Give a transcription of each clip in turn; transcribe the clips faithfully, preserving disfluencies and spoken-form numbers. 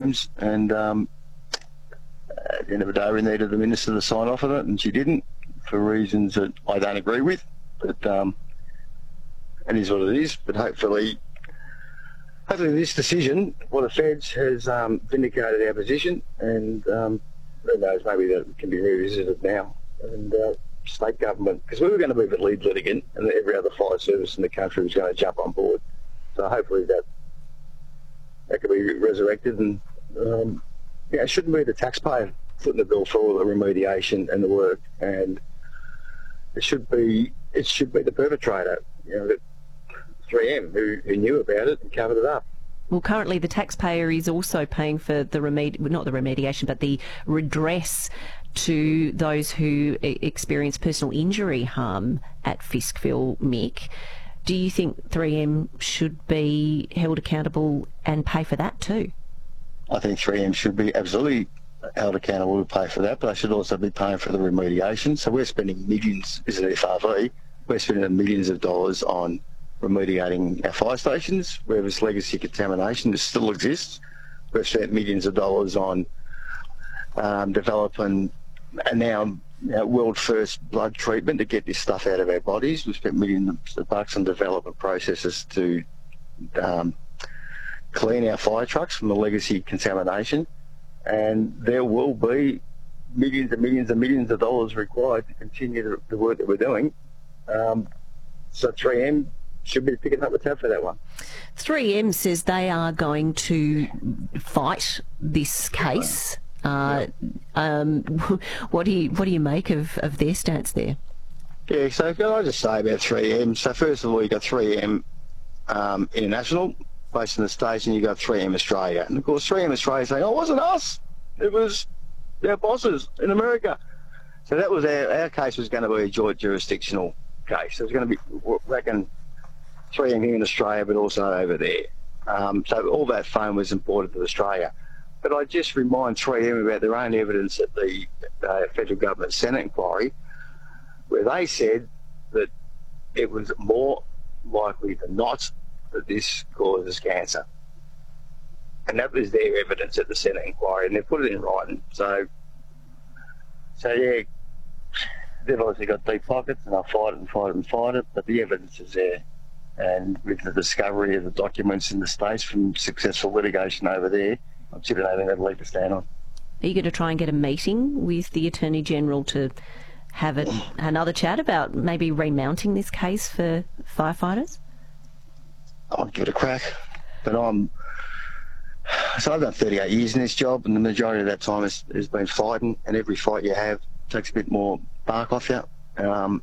homes, and um, at the end of the day we needed the Minister to sign off on it, and she didn't, for reasons that I don't agree with, but um, it is what it is. But hopefully, hopefully this decision, well, the Feds has um, vindicated our position, and um, who knows, maybe that can be revisited now. And uh, state government, because we were going to be the lead litigant, and every other fire service in the country was going to jump on board. So hopefully that that could be resurrected, and um, yeah, it shouldn't be the taxpayer footing the bill for all the remediation and the work, and it should be it should be the perpetrator, you know, that three M who, who knew about it and covered it up. Well, currently the taxpayer is also paying for the remedi- not the remediation, but the redress to those who e- experience personal injury harm at Fiskville, Mick. Do you think three M should be held accountable and pay for that too? I think three M should be absolutely held accountable to pay for that, but they should also be paying for the remediation. So we're spending millions, as an F R V, we're spending millions of dollars on remediating our fire stations where this legacy contamination still exists. We've spent millions of dollars on um, developing a now you know, world first blood treatment to get this stuff out of our bodies. We've spent millions of bucks on development processes to um, clean our fire trucks from the legacy contamination, and there will be millions and millions and millions of dollars required to continue the, the work that we're doing. Um, so three M should be picking up the tab for that one. three M says they are going to fight this case. Uh, um, what do you what do you make of, of their stance there? Yeah, so can I just say about three M? So first of all, you got three M um, International based in the States, and you got three M Australia. And of course, three M Australia saying, "Oh, it wasn't us; it was their bosses in America." So that was our our case was going to be a joint jurisdictional case. It was going to be, I reckon, three M here in Australia, but also over there. Um, so all that foam was imported to Australia. But I just remind three M about their own evidence at the uh, federal government Senate inquiry, where they said that it was more likely than not that this causes cancer. And that was their evidence at the Senate inquiry, and they put it in writing. So, so yeah, they've obviously got deep pockets, and they'll fight it and fight it and fight it, but the evidence is there. And with the discovery of the documents in the States from successful litigation over there, I'm sure they don't have a leg to stand on. Are you going to try and get a meeting with the Attorney General to have a, another chat about maybe remounting this case for firefighters? I'll give it a crack, but I'm... So I've done thirty-eight years in this job, and the majority of that time has, has been fighting, and every fight you have takes a bit more bark off you. Um,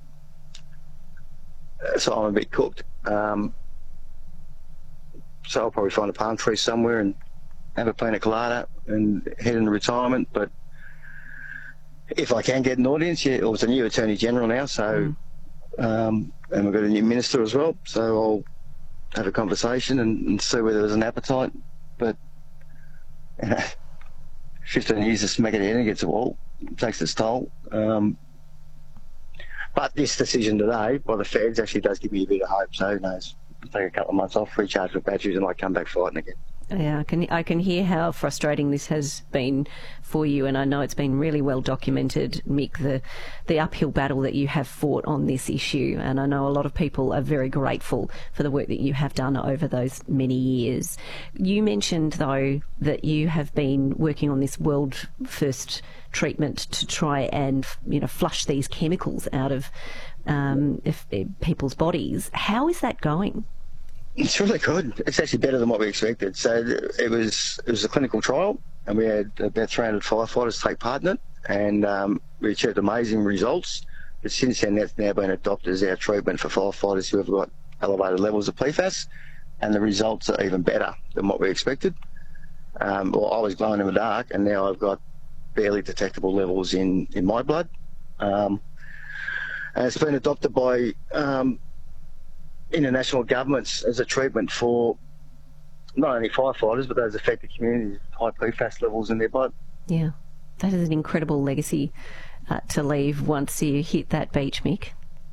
so I'm a bit cooked. Um, so I'll probably find a palm tree somewhere and have a pina colada and head into retirement. But if I can get an audience, yeah, well, it's a new Attorney General now, so mm. um, and we've got a new Minister as well, so I'll have a conversation and, and see whether there's an appetite. But you know, fifteen years to smack it in and gets a wall, it takes its toll. Um, but this decision today by the Feds actually does give me a bit of hope, so who knows, I'll take a couple of months off, recharge my batteries, and I come back fighting again. Yeah, I can I can hear how frustrating this has been for you, and I know it's been really well documented, Mick, the the uphill battle that you have fought on this issue, and I know a lot of people are very grateful for the work that you have done over those many years. You mentioned, though, that you have been working on this world first treatment to try and, you know, flush these chemicals out of um, if, if people's bodies. How is that going? It's really good. It's actually better than what we expected. So it was it was a clinical trial, and we had about three hundred firefighters take part in it, and um, we achieved amazing results. But since then, that's now been adopted as our treatment for firefighters who have got elevated levels of P FAS, and the results are even better than what we expected. Um, well, I was glowing in the dark, and now I've got barely detectable levels in, in my blood. Um, and it's been adopted by um, international governments as a treatment for not only firefighters but those affected communities with high P FAS levels in their blood. Yeah, that is an incredible legacy uh, to leave once you hit that beach, Mick.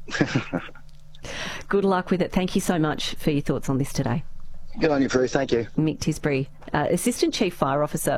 Good luck with it. Thank you so much for your thoughts on this today. Good on you, Bruce. Thank you. Mick Tisbury, uh, Assistant Chief Fire Officer